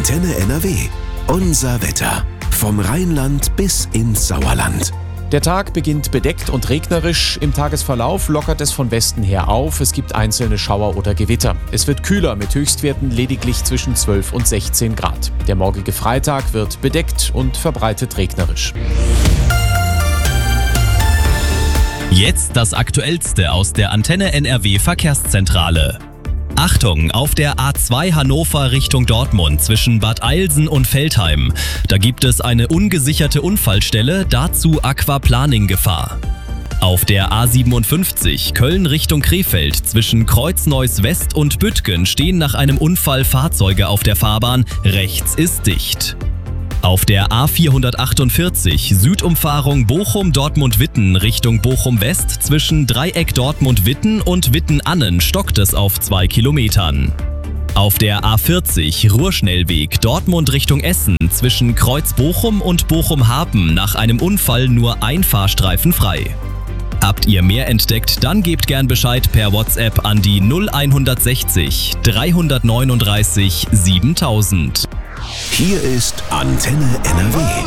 Antenne NRW. Unser Wetter. Vom Rheinland bis ins Sauerland. Der Tag beginnt bedeckt und regnerisch. Im Tagesverlauf lockert es von Westen her auf. Es gibt einzelne Schauer oder Gewitter. Es wird kühler mit Höchstwerten lediglich zwischen 12 und 16 Grad. Der morgige Freitag wird bedeckt und verbreitet regnerisch. Jetzt das Aktuellste aus der Antenne NRW Verkehrszentrale. Achtung, auf der A2 Hannover Richtung Dortmund zwischen Bad Eilsen und Veltheim. Da gibt es eine ungesicherte Unfallstelle, dazu Aquaplaning-Gefahr. Auf der A57 Köln Richtung Krefeld zwischen Kreuzneuß West und Büttgen stehen nach einem Unfall Fahrzeuge auf der Fahrbahn, rechts ist dicht. Auf der A448 Südumfahrung Bochum-Dortmund-Witten Richtung Bochum-West zwischen Dreieck Dortmund-Witten und Witten-Annen stockt es auf 2 Kilometern. Auf der A40 Ruhrschnellweg Dortmund Richtung Essen zwischen Kreuz-Bochum und Bochum-Hapen nach einem Unfall nur ein Fahrstreifen frei. Habt ihr mehr entdeckt, dann gebt gern Bescheid per WhatsApp an die 0160 339 7000. Hier ist Antenne NRW.